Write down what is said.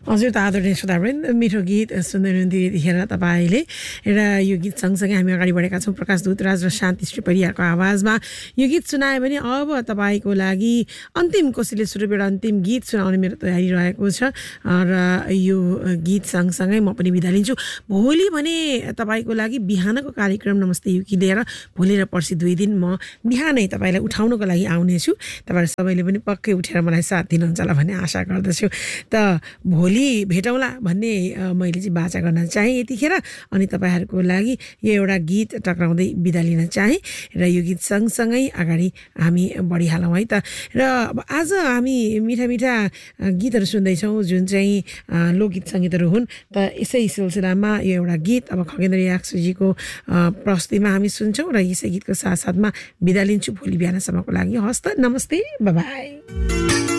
हजुर त आदरणीय श्रोतावृन्द मिठो गीत सुन्दै हुनुहुन्थ्यो यतिखेर तपाईँले र यो गीत सँगसँगै हामी अगाडि बढेका छौँ प्रकाश दूतराज र शान्ति श्री परियारको आवाजमा यो गीत सुनायो भने अब तपाईँको लागि अन्तिम कोसिले स्वरूप एउटा अन्तिम गीत सुनाउने मेरो तयारी रहेको छ र यो गीत सँगसँगै म पनि बिदा लिन्छु। भोलि भने तपाईँको लागि बिहानको कार्यक्रम नमस्ते युकी लिएर भोलि र पर्सि 2 दिन म बिहानै तपाईँलाई उठाउनको लागि आउनेछु। तपाईँहरू सबैले पनि पक्कै उठेर मलाई साथ दिनुहुन्छ होला भन्ने आशा गर्दछु। त भोलि भेटौँला भन्ने मैले चाहिँ बाचा गर्न चाहेँ यतिखेर। अनि तपाईँहरूको लागि यो एउटा गीत टक्राउँदै बिदा लिन चाहेँ र यो गीत सँगसँगै अगाडि हामी बढिहालौँ है त। र अब आज हामी मिठा मिठा गीतहरू सुन्दैछौँ जुन चाहिँ लोकगीत सङ्गीतहरू हुन्। त यसै सिलसिलामा यो एउटा गीत अब खगेन्द्र याक्सुजीको प्रस्तुतिमा हामी सुन्छौँ र यसै गीतको साथसाथमा बिदा लिन्छु भोलि बिहानसम्मको लागि। हस्त नमस्ते बाई।